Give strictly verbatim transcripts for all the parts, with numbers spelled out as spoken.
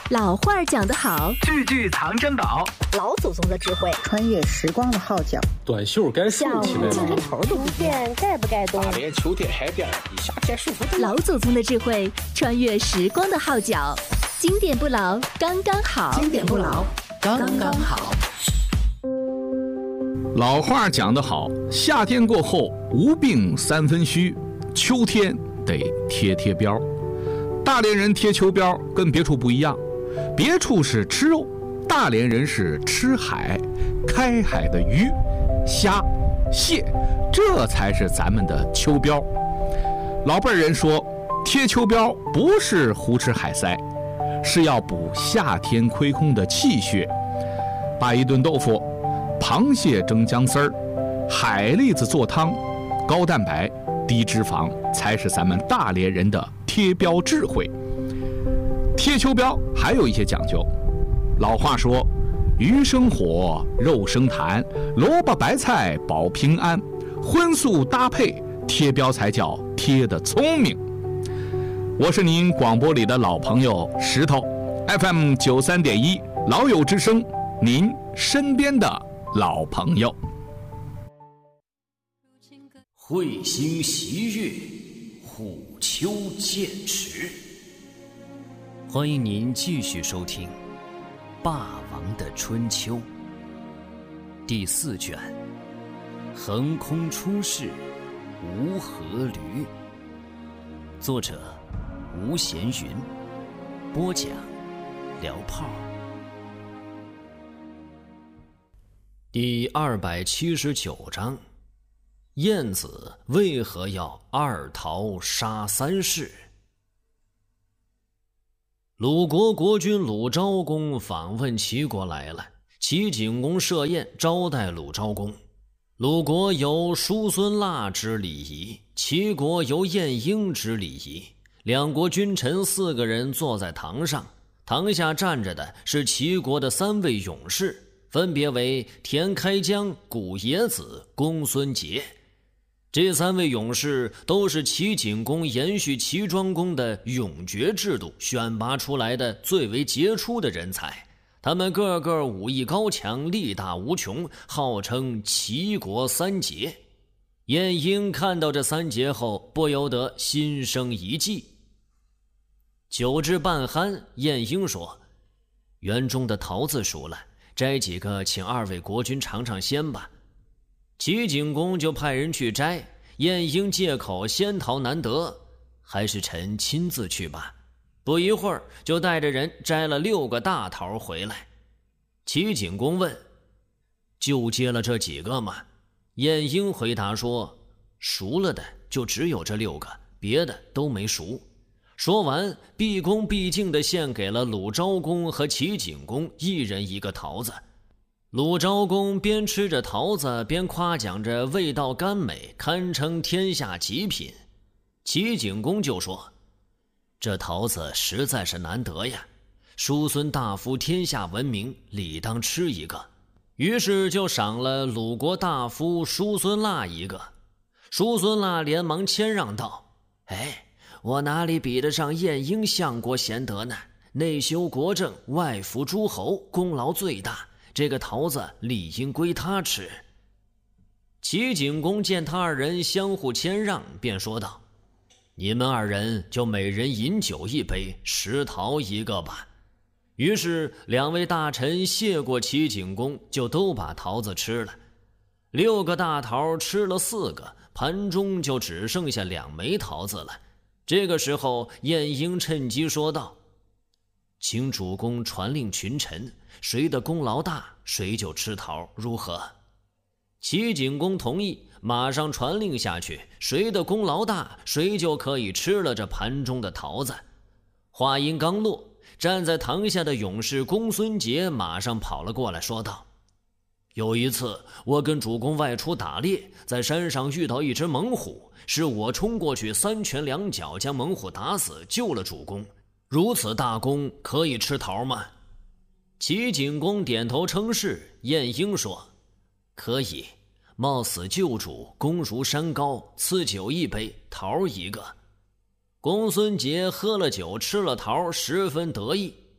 老话讲得好， 句句藏珍宝， 老祖宗的智慧， 穿越时光的号角， 短袖该竖起来了， 这个头都不变，该不该动？ 大连秋天海边，比夏天舒服。 老祖宗的智慧，穿越时光的号角，经典不老，刚刚好。 经典不老，刚刚好。 老话讲得好，夏天过后无病三分虚，秋天得贴贴膘。大连人贴秋膘跟别处不一样，别处是吃肉，大连人是吃海，开海的鱼、虾、蟹，这才是咱们的秋膘。老辈人说，贴秋膘不是胡吃海塞，是要补夏天亏空的气血。把一顿豆腐、螃蟹蒸姜丝儿、海蛎子做汤，高蛋白低脂肪，才是咱们大连人的贴膘智慧。贴秋膘还有一些讲究，老话说，鱼生火，肉生痰，萝卜白菜保平安，荤素搭配，贴膘才叫贴得聪明。我是您广播里的老朋友石头 F M 九三点一老友之声，您身边的老朋友。 会心习乐，虎丘剑池。欢迎您继续收听《霸王的春秋》第四卷，横空出世无阖闾。作者吴闲云，播讲辽炮。第二百七十九章，晏子为何要二桃杀三士？鲁国国君鲁昭公访问齐国来了，齐景公设宴招待鲁昭公。鲁国有叔孙腊之礼仪，齐国有晏婴之礼仪。两国君臣四个人坐在堂上，堂下站着的是齐国的三位勇士，分别为田开疆、古冶子、公孙捷。这三位勇士都是齐景公延续齐庄公的勇爵制度选拔出来的最为杰出的人才，他们个个武艺高强，力大无穷，号称齐国三杰。晏婴看到这三杰后，不由得心生一计。酒至半酣，晏婴说：“园中的桃子熟了，摘几个请二位国君尝尝鲜吧。”齐景公就派人去摘，晏婴借口仙桃难得，还是臣亲自去吧。不一会儿就带着人摘了六个大桃回来。齐景公问：“就接了这几个吗？”晏婴回答说：“熟了的就只有这六个，别的都没熟。”说完，毕恭毕敬地献给了鲁昭公和齐景公一人一个桃子。鲁昭公边吃着桃子，边夸奖着味道甘美，堪称天下极品。齐景公就说：“这桃子实在是难得呀，叔孙大夫天下闻名，理当吃一个。”于是就赏了鲁国大夫叔孙腊一个。叔孙腊连忙谦让道：“哎，我哪里比得上晏婴相国贤德呢？内修国政，外服诸侯，功劳最大，这个桃子理应归他吃。”齐景公见他二人相互谦让，便说道：“你们二人就每人饮酒一杯，食桃一个吧。”于是两位大臣谢过齐景公，就都把桃子吃了。六个大桃吃了四个，盘中就只剩下两枚桃子了。这个时候，晏婴趁机说道：“请主公传令群臣，谁的功劳大，谁就吃桃，如何？”齐景公同意，马上传令下去，谁的功劳大，谁就可以吃了这盘中的桃子。话音刚落，站在堂下的勇士公孙捷马上跑了过来，说道：“有一次我跟主公外出打猎，在山上遇到一只猛虎，是我冲过去三拳两脚将猛虎打死，救了主公。如此大功，可以吃桃吗？”齐景公点头称是。晏婴说：“可以，冒死救主，功如山高，赐酒一杯，桃一个。”公孙捷喝了酒，吃了桃，十分得意。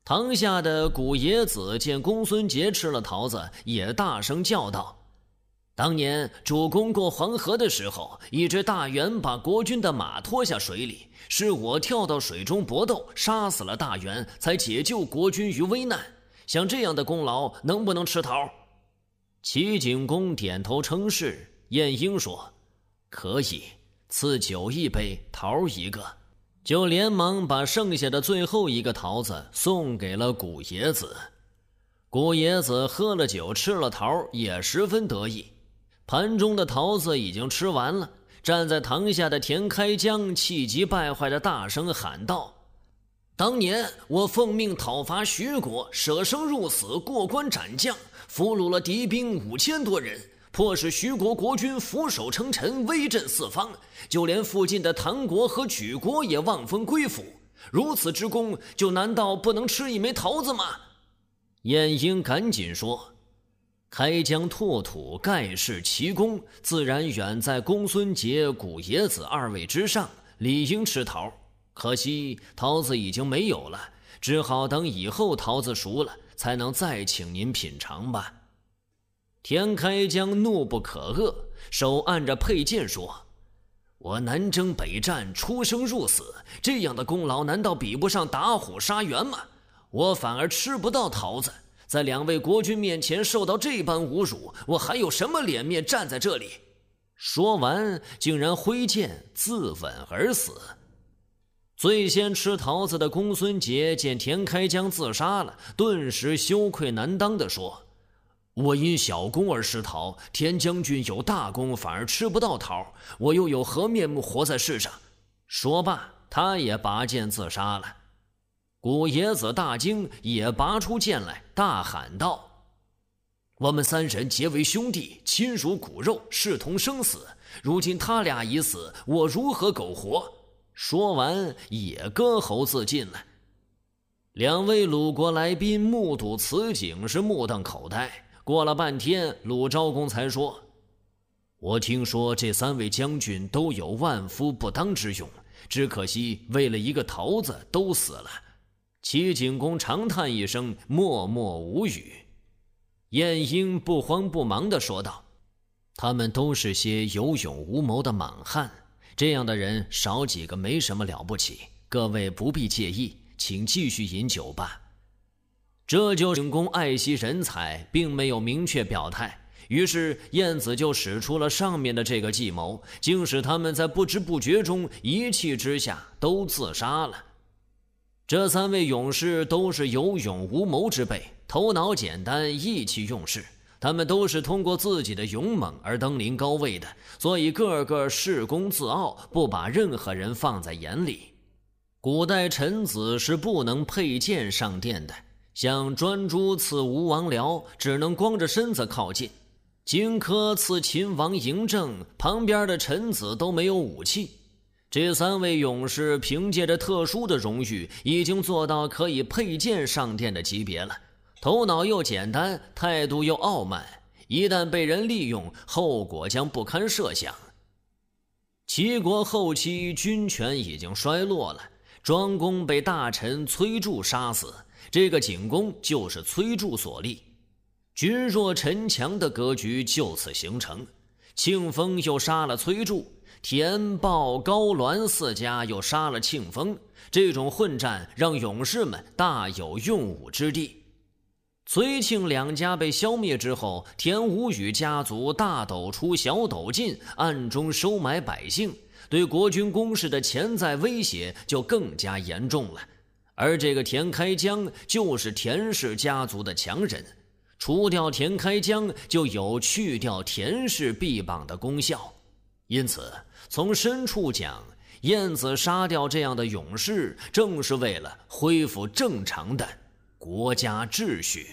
堂下的古冶子见公孙捷吃了桃子，也大声叫道：当年主公过黄河的时候，一只大猿把国君的马拖下水里，是我跳到水中搏斗，杀死了大猿，才解救国君于危难。像这样的功劳，能不能吃桃？齐景公点头称是。晏婴说：可以，赐酒一杯，桃一个。就连忙把剩下的最后一个桃子送给了古冶子。古冶子喝了酒，吃了桃，也十分得意。盘中的桃子已经吃完了，站在堂下的田开疆气急败坏地大声喊道：当年我奉命讨伐徐国，舍生入死，过关斩将，俘虏了敌兵五千多人，迫使徐国国君俯首称臣，威震四方，就连附近的唐国和莒国也望风归附。如此之功，就难道不能吃一枚桃子吗？晏婴赶紧说：开疆拓土，盖世奇功，自然远在公孙捷、古冶子二位之上，理应吃桃。可惜桃子已经没有了，只好等以后桃子熟了，才能再请您品尝吧。田开疆怒不可遏，手按着佩剑说：我南征北战，出生入死，这样的功劳难道比不上打虎杀猿吗？我反而吃不到桃子，在两位国君面前受到这般侮辱，我还有什么脸面站在这里？说完，竟然挥剑自刎而死。最先吃桃子的公孙捷见田开疆自杀了，顿时羞愧难当地说：我因小功而失桃，田将军有大功反而吃不到桃，我又有何面目活在世上？说罢，他也拔剑自杀了。古冶子大惊，也拔出剑来，大喊道：我们三人结为兄弟，亲如骨肉，视同生死，如今他俩已死，我如何苟活？说完，也割喉自尽了。两位鲁国来宾目睹此景，是目瞪口呆。过了半天，鲁昭公才说：我听说这三位将军都有万夫不当之勇，只可惜为了一个桃子都死了。齐景公长叹一声，默默无语。晏婴不慌不忙地说道：他们都是些有勇无谋的莽汉，这样的人少几个没什么了不起，各位不必介意，请继续饮酒吧。这就景公爱惜人才，并没有明确表态，于是晏子就使出了上面的这个计谋，竟使他们在不知不觉中一气之下都自杀了。这三位勇士都是有勇无谋之辈，头脑简单，意气用事，他们都是通过自己的勇猛而登临高位的，所以个个恃功自傲，不把任何人放在眼里。古代臣子是不能佩剑上殿的，像专诸刺吴王僚，只能光着身子靠近；荆轲刺秦王嬴政，旁边的臣子都没有武器。这三位勇士凭借着特殊的荣誉，已经做到可以佩剑上殿的级别了。头脑又简单，态度又傲慢，一旦被人利用，后果将不堪设想。齐国后期军权已经衰落了，庄公被大臣崔杼杀死，这个景公就是崔杼所立，君弱臣强的格局就此形成。庆封又杀了崔杼，田豹高栾四家又杀了庆封，这种混战让勇士们大有用武之地。崔庆两家被消灭之后，田无宇家族大斗出小斗进，暗中收买百姓，对国君宫室的潜在威胁就更加严重了。而这个田开疆就是田氏家族的强人，除掉田开疆就有去掉田氏臂膀的功效。因此从深处讲，晏子杀掉这样的勇士，正是为了恢复正常的国家秩序。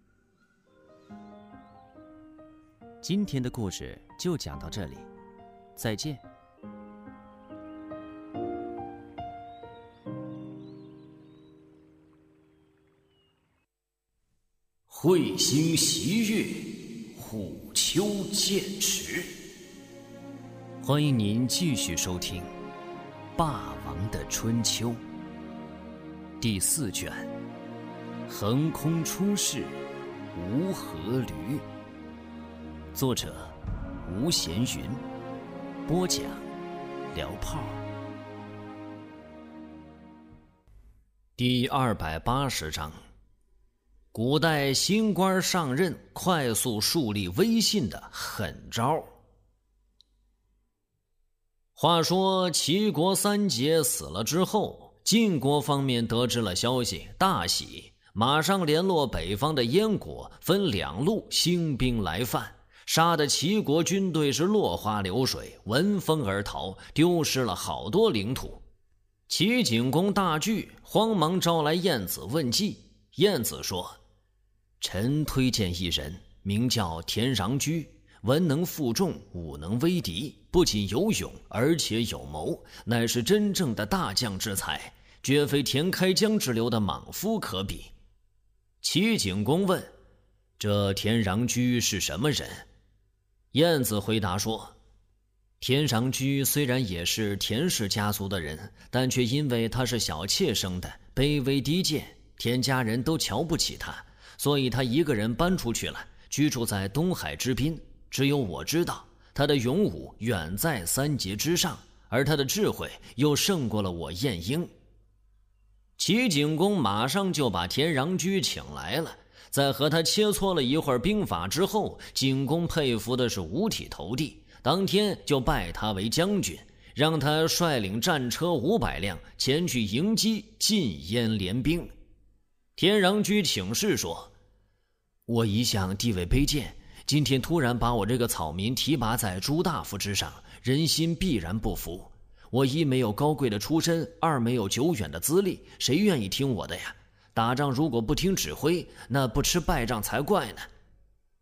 今天的故事就讲到这里，再见。 彗星袭月，虎丘剑池。欢迎您继续收听《霸王的春秋》第四卷， 横空出世，无阖闾。作者吴闲云，播讲聊炮。第二百八十章，古代新官上任快速树立威信的狠招。话说齐国三杰死了之后，晋国方面得知了消息，大喜，马上联络北方的燕国，分两路兴兵来犯，杀得齐国军队是落花流水，闻风而逃，丢失了好多领土。齐景公大惧，慌忙招来晏子问计。晏子说：臣推荐一人，名叫田穰苴，文能负重，武能威敌，不仅有勇，而且有谋，乃是真正的大将之才，绝非田开疆之流的莽夫可比。齐景公问：这田穰苴是什么人？晏子回答说：田穰苴虽然也是田氏家族的人，但却因为他是小妾生的，卑微低贱，田家人都瞧不起他，所以他一个人搬出去了，居住在东海之滨。只有我知道，他的勇武远在三杰之上，而他的智慧又胜过了我晏婴。齐景公马上就把田穰苴请来了，在和他切磋了一会儿兵法之后，景公佩服的是五体投地，当天就拜他为将军，让他率领战车五百辆前去迎击晋燕联兵。田穰苴请示说：我一向地位卑贱，今天突然把我这个草民提拔在诸大夫之上，人心必然不服。我一没有高贵的出身，二没有久远的资历，谁愿意听我的呀？打仗如果不听指挥，那不吃败仗才怪呢。